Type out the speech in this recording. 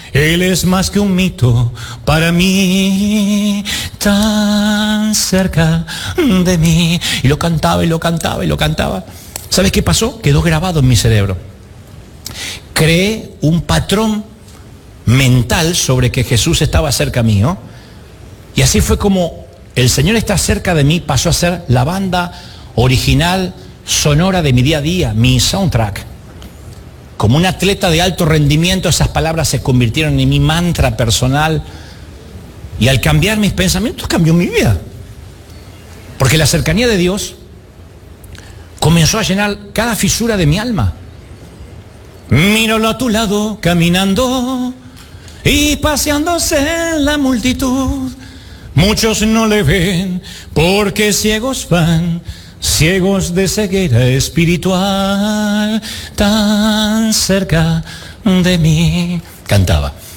Él es más que un mito para mí, tan cerca de mí. Y lo cantaba y lo cantaba y lo cantaba. ¿Sabes qué pasó? Quedó grabado en mi cerebro. Creé un patrón mental sobre que Jesús estaba cerca mío. Y así fue como el Señor está cerca de mí pasó a ser la banda original sonora de mi día a día, mi soundtrack. Como un atleta de alto rendimiento, esas palabras se convirtieron en mi mantra personal. Y al cambiar mis pensamientos, cambió mi vida. Porque la cercanía de Dios comenzó a llenar cada fisura de mi alma. Míralo a tu lado, caminando y paseándose en la multitud. Muchos no le ven porque ciegos van, ciegos de ceguera espiritual, tan cerca de mí. Cantaba.